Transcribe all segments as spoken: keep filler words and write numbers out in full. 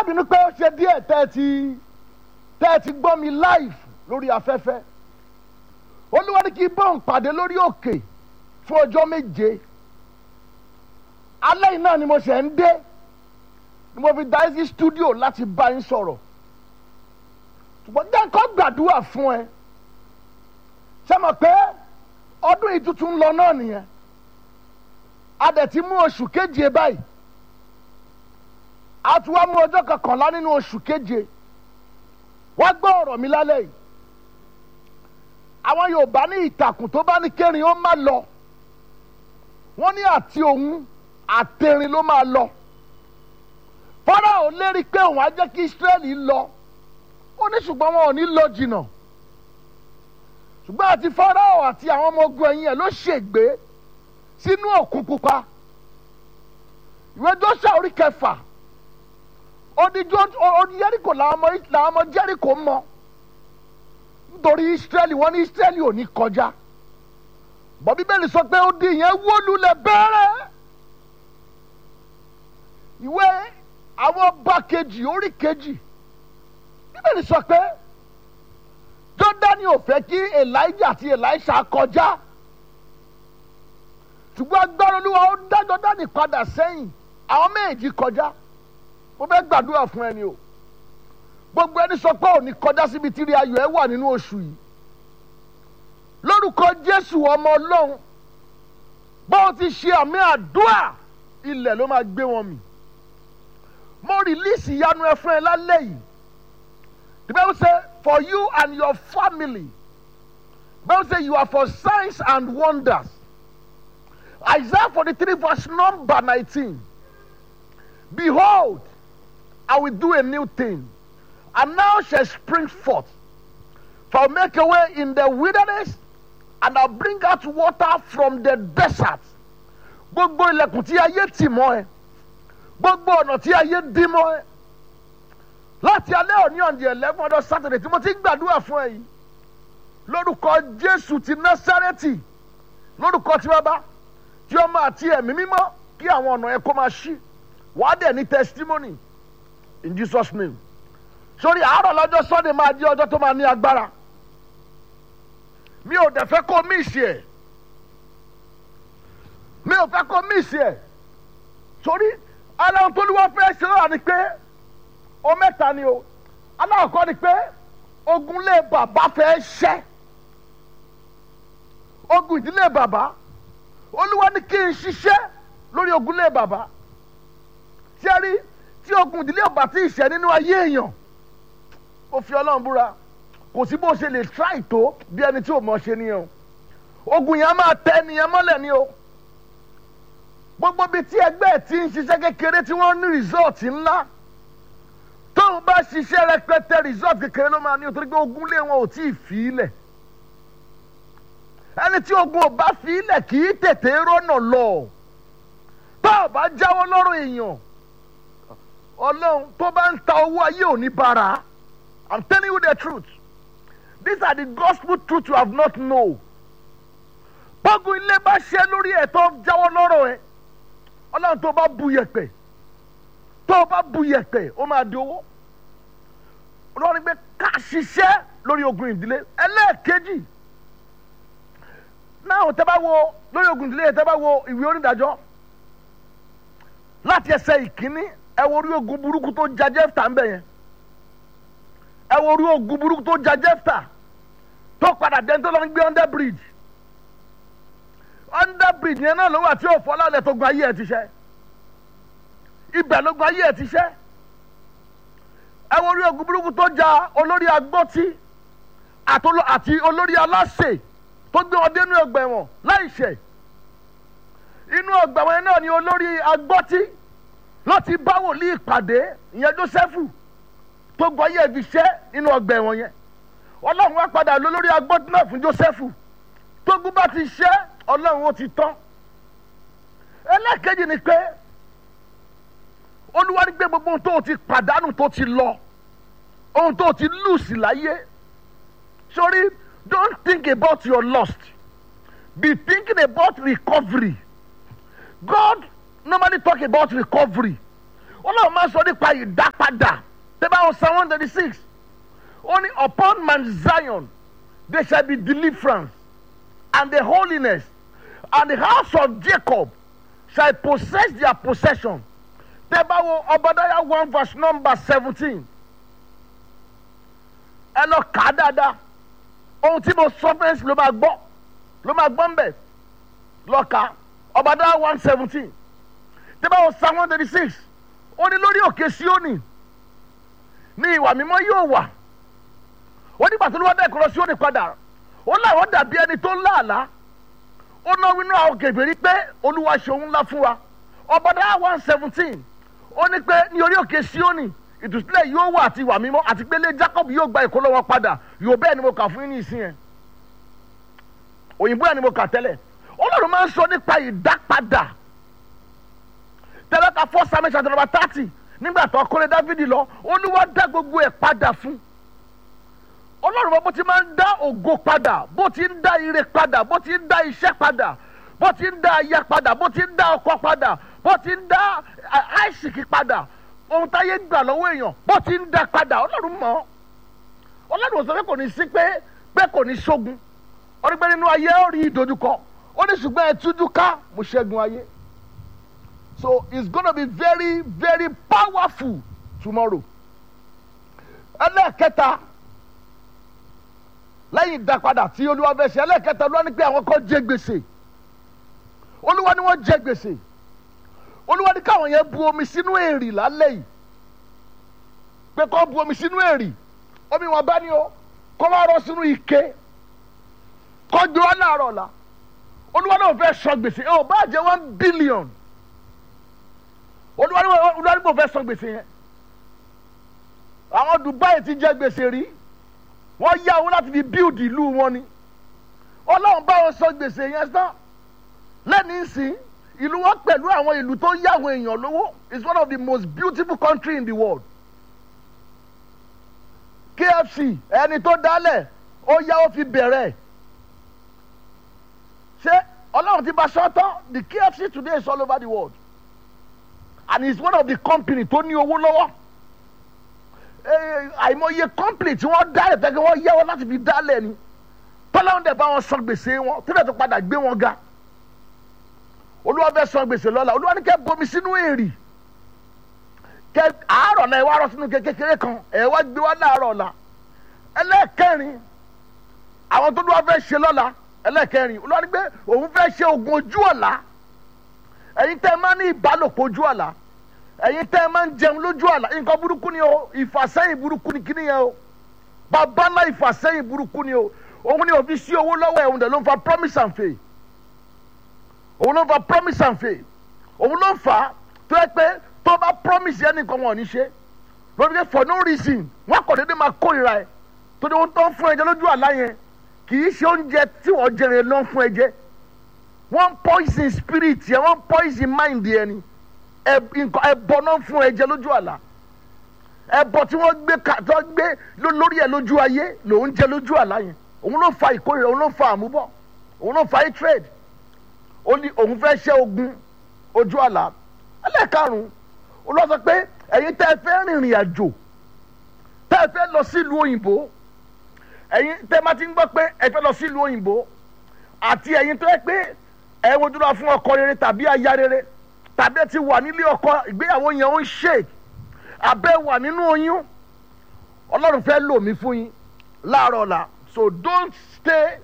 má bínú pé ó ṣe díẹ̀ tẹ́ ẹ ti tẹ́ ẹ ti gbọ́ mi live lórí afẹ́fẹ́. Olúwa ní kí bọ́ọ̀n pàdé lórí òkè fún ọjọ́ méje. Alẹ́ yìí náà ni mo ṣe ń dé ni mo fi dá sí studio láti bá yín sọ̀rọ̀. Ṣùgbọ́n jẹ́ kó gbàdúrà fún ẹ. Ṣé mọ̀ pé ọdún yìí tuntun ń lọ náà nìyẹn? A dẹ̀ ti mú oṣù keje báyìí. A tún wá mú ọjọ́ kọkànlá nínú oṣù keje. Wá gbọ́ ọ̀rọ̀ mi lálẹ́ yìí. Àwọn Yorùbá ní ìtàkùn tó bá ní kérin ó má lọ. Wọ́n ní àti òun àtẹ̀rìn ló máa lọ. Fáráò lérí pé òun á jẹ́ kí Ísírẹ́lì lọ. Ó ní ṣùgbọ́n wọn ò ní lọ jìnnà. Ṣùgbọ́n àti Fáráò àti àwọn ọmọ ogun ẹ̀yìn ẹ̀ ló ṣègbé sínú òkun pupa. Ìwé Jóṣúà orí kẹfà. Odijọ́ odi Jẹ́ríkò làwọn ọmọ Jẹ́ríkò mọ̀. Nítorí Ísírẹ́lì wọ́n ní Ísírẹ́lì ò ní kọjá. Bọ̀ Bíbélì sọ pé odi yẹn wó lulẹ̀ bẹ́ẹ̀rẹ̀. Ìwé àwọn ọba kejì orí kejì. Bíbélì sọ pé Jọ́dánì ò fẹ́ kí Èlíjà àti Èlíṣà kọjá. Ṣùgbọ́n agbára Olúwa ó dá Jọ́dánì padà sẹ́yìn. Àwọn méjì kọjá. Mo fẹ́ gbàdúrà fún ẹni o. Gbogbo ẹni sọ pé ò ní kọjá síbi tí rí ayọ̀ ẹ wà nínú oṣù yìí. Lórúkọ Jésù ọmọ Ọlọ́run. Bó o ti ṣe àmì àdúrà ilẹ̀ ló máa gbé wọn mì. Mo rìlíìsì ìyanu ẹ fún ẹ lálẹ́ yìí. The Bible say for you and your family. The Bible say you are for signs and wonders. Isaiah forty-three verse number nineteen. Behold, I will do a new thing, and now shall spring forth. For I will make a way in the wilderness, and I'll bring out water from the desert. Gbogbo ilẹ̀kùn tí ayé tì mọ́ ẹ, gbogbo ọ̀nà tí ayé dí mọ́ ẹ. Láti alẹ́ òní on the eleven ọjọ́ Saturday tí mo ti ń gbàdúrà fún ẹ yìí. Lórúkọ Jésù ti Násárẹ́tì, lórúkọ tí Baba, tí Ọmọ àti Ẹ̀mí Mímọ́, kí àwọn ọ̀nà ẹ kó máa ṣí. Wàá dẹ̀ ní testimony in Jesus name. Sórí àárọ̀ lọ́jọ́ Sunday máa jẹ́ ọjọ́ tó máa ní agbára. Mi ò dẹ̀ fẹ́ kó miss ẹ̀. Mi ò fẹ́ kó miss ẹ̀. Sórí aláwọ̀ tó ní wọ́n fẹ́ ṣe lọ́la ni pé o mẹ́ta ni o. Aláwọ̀ kọ́ ni pé ogun lé bàbá fẹ́ ṣẹ́. Ogun ìdílé bàbá. Olúwa ní kí n ṣiṣẹ́ lórí ogun lé bàbá. Tí a rí tí ogun ìdílé ọba tí ìṣẹ́ nínú ayé èèyàn. Ó fi Ọlọ́run búra. Kò sí bó ṣe lè try tó bí ẹni tí ò mọ̀ ṣe nìyẹn o. Ogun yẹn máa tẹ ènìyàn mọ́lẹ̀ ni o. Gbogbo bíi tí ẹgbẹ́ ti ń ṣiṣẹ́ kékeré tí wọ́n ní result ńlá. Tóun bá ṣiṣẹ́ rẹpẹtẹ result kékeré ló máa ní o torí pé ogun lé wọn ò tí ì fi ilẹ̀. Ẹni tí ogun ò bá fi ilẹ̀ kì í tètè rọ́nà lọ. Tá ò bá jáwọ́ lọ́rùn èèyàn. Ọlọ́run tó bá ń ta owó ayé ò ní bára. I'm telling you the truth. These are the gospel truths you have not known. Bọ́gun ilé bá ṣe lórí ẹ̀ tó jáwọ́ lọ́rọ̀ ẹ̀. Ọlọ́run tó bá bu yẹ̀pẹ̀. Tó bá bu yẹ̀pẹ̀ ó máa di owó. Ọlọ́run gbé ká ṣiṣẹ́ lórí ogun ìdílé. Ẹlẹ́ẹ̀kejì. Náà tẹ́ bá wo lórí ogun ìdílé tẹ́ bá wo ìwé onídàájọ́. Láti ẹsẹ̀ ìkíní ẹ wo orí ogun burúkú tó ja Jẹ́fítà ń bẹ̀ yẹn. Ẹ wo orí ogun burúkú tó ja Jẹ́fítà tó padà dẹ́n tó lọ ń gbé under bridge. Under bridge yẹn náà ló wà tí ò fọ́ lálẹ́ tó gun ayé ẹ̀ ti ṣẹ́. Ibẹ̀ ló gun ayé ẹ̀ ti ṣẹ́. Ẹ wo orí ogun burúkú tó ja olórí agbọ́tí àti olórí aláṣẹ tó gbé wọn dénú ọgbà ẹ̀wọ̀n láìṣẹ̀. Inú ọgbà ẹ̀wọ̀n yẹn náà ni olórí agbọ́tí ló ti bá wòlíì pàdé ìyẹn Jósẹ́fù tó gbọ́ ayé ẹ̀ fi ṣẹ́ nínú ọgbà ẹ̀wọ̀n yẹn. Ọlọ́run wá padà lólórí agbọ́tí náà fún Jósẹ́fù. Tógun bá ti ṣẹ́ Ọlọ́run ó ti tán. Ẹlẹ́kejì ni pé Olúwa ní gbé gbogbo ohun tó o ti pàdánù tó ti lọ, ohun tó o ti lùsì láyé. Sorry, don't think about your lost. Be thinking about recovery. God normally talk about recovery. ọlọ́run máa ń sọ nípa ìdápadà tẹ́ bá wọn Psalm one thirty-six ó ní upon Mount Zion there shall be deliverance and the holiness and the house of Jacob shall possess their possession. Tẹ́ bá wo Obadiah one verse number seventeen ẹ lọ kà á dáadáa ohun tí mo sọ fẹ́ ló máa gbọ́ ló máa gbọ́ ń bẹ̀ lọ kà á Obadiah one seventeen tẹ́ bá wo Psalm one thirty-six ó ní lórí òkè Síónì ní ìwà mímọ́ yóò wà ó nígbà tó ló wá dá ìkọlọ Síónì padà ó láwọn dàbí ẹni tó ń láàlá ó náà wínú àwọn kèfèrí pé Olúwa ṣe òun ńlá fún wa. Obadiah one seventeen ó ní pé ní orí òkè Síónì ìtúsílẹ̀ yóò wà àti ìwà mímọ́ àti pé ilé Jacob yóò gba ìkólọ wọn padà yóò bẹ́ẹ̀ ni mo kà fún yín ní ìsìn yẹn òyìnbó yẹn ni mo kà tẹ́lẹ̀. Ọlọ́run máa ń sọ nípa ìdápadà tẹ́lẹ̀ ká fọ́ Samuel chapter number thirty nígbà tó kọ́lé Dáfídì lọ Olúwa dá gbogbo ẹ̀ padà fún. Ọlọ́run bó ti máa ń dá ògo padà bó ti ń dá ire padà bó ti ń dá iṣẹ́ padà bó ti ń dá aya padà bó ti ń dá ọkọ padà bó ti ń dá àìsìkí padà ohun táyé gbà lọ́wọ́ èèyàn bó ti ń dá padà Ọlọ́run mọ̀ Ọlọ́run sọ pé kò ní sí pé pé kò ní ṣógun ọdún pé nínú ayé ó rí ìdojúkọ ó ní ṣùgbọ́n ẹ tújú ká mo ṣẹ́gun ayé. So it's gonna be very very powerful tomorrow. ẹlẹ́ẹ̀kẹta lẹ́yìn ìdápadà tí Olúwa fẹ́ ṣe ẹlẹ́ẹ̀kẹta Olúwa ní pé àwọn kan jẹ gbèsè Olúwa ní wọ́n jẹ gbèsè Olúwa ní káwọn yẹn bu omi sínú èrì lálẹ́ yìí pé kó bu omi sínú èrì omi wọn bá ní o kó wá rọ sínú ike kó gbé wọn láàárọ̀ ọ̀la Olúwa náà fẹ́ sọ gbèsè ẹ ò bá jẹ one billion Olúwa ní Olúwa ní mo fẹ́ sọ gbèsè yẹn àwọn Dubai ti jẹ gbèsè rí wọ́n yá owó láti fi build ìlú wọn ni Ọlọ́run bá wọn sọ gbèsè yẹn tán lẹ́ni ìsìn ìlú wọn pẹ̀lú àwọn ìlú tó yá àwọn èèyàn lówó is one of the most beautiful country in the world. K F C ẹni tó dálẹ̀ ó yá ó fi bẹ̀rẹ̀ ṣé Ọlọ́run ti bá sọ́tọ̀ the K F C today is all over the world and it's one of the company tó ní owó lọ́wọ́. àìmọye company tí wọ́n dálẹ̀ tẹ́kẹ́ wọ́n yá wọn láti fi dálẹ̀ ni tọ́láwọn dẹ̀ bá wọn san gbèsè wọn tó dẹ̀ tó padà gbé wọn ga. Olúwa fẹ́ san gbèsè lọ́la Olúwa ní kẹ́ bomi sínú èrì kẹ́ àárọ̀ náà ẹ wá rọ sínú kékeré kan ẹ wá gbé wá láàárọ̀ ọ̀la. ẹlẹ́ẹ̀kẹrin àwọn tó Olúwa fẹ́ ṣe lọ́la ẹlẹ́ẹ̀kẹrin Olúwa ní pé òun fẹ́ ṣe ogun ojú ọ̀la ẹ̀yin tẹ́ ẹ máa ní ìbálòpọ̀ ojú ọ̀la ẹ̀yin tẹ́ ẹ máa ń jẹun lójú àlá nǹkan burúkú ni o ìfàsẹ́yìn burúkú ni kíní yẹn o bàbá ńlá ìfàsẹ́yìn burúkú ni o òun ni òfin sí owó lọ́wọ́ ẹ̀ òun dẹ̀ ló ń fa promise and faith òun ló ń fa promise and faith òun ló ń fa tó yẹ pé tó bá promise yẹn nìkan wọn ò ní ṣe lórí pé for no reason wọn kò dédé máa kórìíra ẹ tó ní wọn tó ń fún ẹ jẹ lójú àlá yẹn kì í ṣe oúnjẹ tí wọ́n jẹ yẹn ló ń fún ẹ jẹ wọ́n poison spirit yẹn wọ́n poison mind yẹn ni ẹbọ náà fún ẹ̀jẹ̀ lójú àlá ẹbọ tí wọ́n gbé tó gbé lórí ẹ lójú ayé lòun jẹ lójú àlá yẹn òun ló fa ìkórìíra òun ló fa àmúbọ̀ òun ló fa hatred ó ní òun fẹ́ ṣe ogun ojú àlá. ẹlẹ́ẹ̀karùn-ún Olúwa sọ pé ẹ̀yin tẹ́ ẹ fẹ́ rìnrìn àjò tẹ́ ẹ fẹ́ lọ sílùú òyìnbó ẹ̀yin tẹ́ ẹ máa ti ń gbọ́ pé ẹ fẹ́ lọ sílùú òyìnbó àti ẹ̀yin tó yẹ pé ẹ wojú lọ fún ọkọ rere tàbí aya rere tàbí ẹ ti wà nílé ọkọ ìgbéyàwó yẹn ó ń ṣe abẹ́ wà nínú oyún Ọlọ́run fẹ́ lò mí fún yín láàárọ̀ ọ̀la so don't stay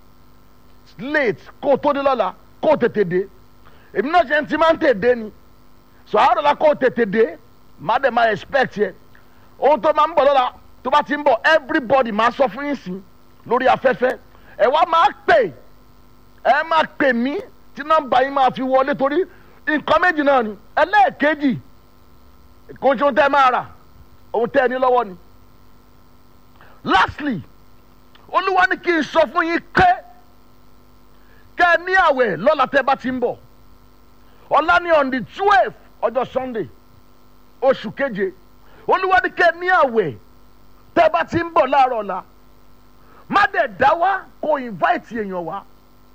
late kó o tó dé lọ́la kó o tètè dé èmi náà ṣe ń ti máa ń tètè ni so àárọ̀ ọ̀la kó o tètè dé má dẹ̀ máa expect yẹ ohun tó máa ń bọ̀ lọ́la tó bá ti ń bọ̀ everybody máa sọ fún yín sí lórí afẹ́fẹ́ ẹ wá máa pè ẹ máa pè mí tí nọ́mbà yín máa fi wọlé torí nǹkan méjì náà ni ẹlẹ́ẹ̀kejì kò tí ó tẹ́ máa rà òun tẹ́ ẹ ní lọ́wọ́ ni. lastly Olúwa ní kí n sọ fún yín pé kẹ́ ẹ ní àwẹ̀ lọ́la tẹ́ bá ti ń bọ̀ ọ̀la ní on the twelve ọjọ́ Sunday oṣù keje Olúwa ní kẹ́ ẹ ní àwẹ̀ tẹ́ bá ti ń bọ̀ láàárọ̀ ọ̀la má dẹ̀ dá wá kó invite èèyàn wá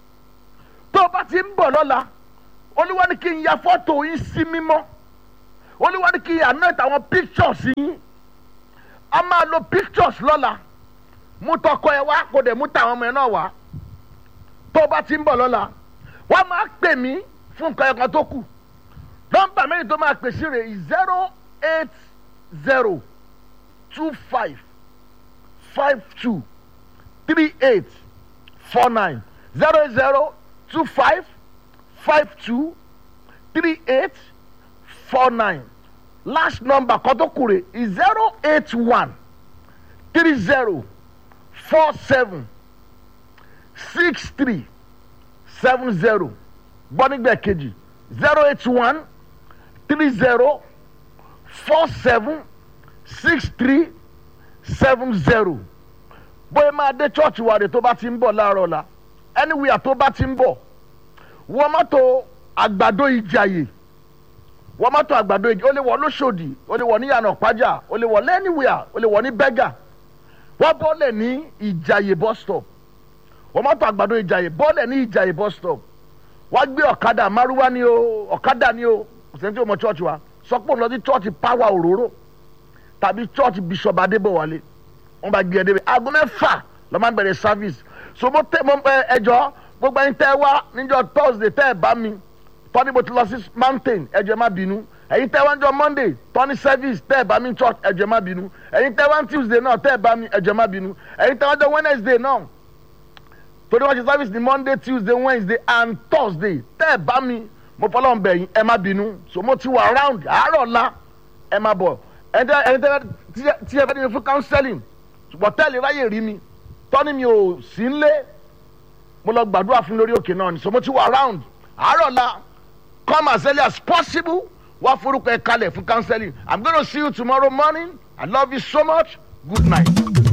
tó bá ti ń bọ̀ lọ́la Olúwa ní kí n ya fọ́tò yín sí mímọ́ olúwa ní kí anoint àwọn pictures yín a máa lo pictures lọ́la mú tọkọ ẹ wá kó dẹ̀ mú tàwọn ọmọ ẹ náà wá tó bá ti ń bọ̀ lọ́la wọ́n máa pè mí fún nǹkan ẹ̀kan tó kù nọ́mbà mẹ́rin tó máa pè sí rẹ̀ zero eight zero two five five two three eight four nine zero eight zero two five five two three eight four nine last number kan tó kù rẹ̀ zero eight one three zero four seven six three seven zero gbọ́nigbẹ̀ kejì zero eight one three zero four seven six three seven zero bóyá máa dé church wa rè tó bá ti ń bọ̀ láàárọ̀ la anywhere tó bá ti ń bọ̀ wọ́n mọ́tò àgbàdo ìjàyè wọ́n mọ́tò àgbàdo ìjàyè ó lè wọ̀ lóṣòdì ó lè wọ̀ ní yànnà pàjá ó lè wọ̀ anywhere ó lè wọ̀ ní bẹ́gà wọ́n bọ́lẹ̀ ní ìjàyè bus stop wọ́n mọ́tò àgbàdo ìjàyè bọ́lẹ̀ ní ìjàyè bus stop wọ́n gbé ọ̀kadà márúwá ni o ọ̀kadà ni o kò sẹ́ni tí o mọ church wa sọ pé òun lọ sí church power òróró tàbí church bishop adébọ̀wálé wọ́n bá gbé ẹ débi aago mẹ́fà lọ́ máa ń bẹ̀rẹ̀ service so mo tẹ mo ẹjọ́ gbogbo ẹni tẹ́ wá níjọ́ thursday tẹ́ ẹ bá mi tọ́ni mo ti lọ sí mountain ẹjọ́ ẹ má bínú ẹ̀yin tẹ́ wá níjọ́ monday tọ́ni service tẹ́ ẹ bá mi church ẹjọ́ ẹ má bínú ẹ̀yin tẹ́ wá tuesday náà tẹ́ ẹ bá mi ẹjọ́ ẹ má bínú ẹ̀yin tẹ́ wá níjọ́ wednesday náà torí wọ́n ṣe service ní monday tuesday wednesday and thursday tẹ́ ẹ bá mi mo fọlọ́n bẹ̀ yín ẹ má bínú so mo ti wà around àárọ̀ la ẹ má bọ̀ ẹni tẹ́ tí ẹ bá ní fún counseling ṣùgbọ́n tẹ́lẹ̀ ráyè rí mi tọ́ni mi ò sí nlé mo lọ gbàdúrà fún lórí òkè náà ni so mo ti wà around àárọ̀ la come as early as possible wá forúkọ ẹ kalẹ̀ fún counseling I'm gonna see you tomorrow morning I love you so much good night.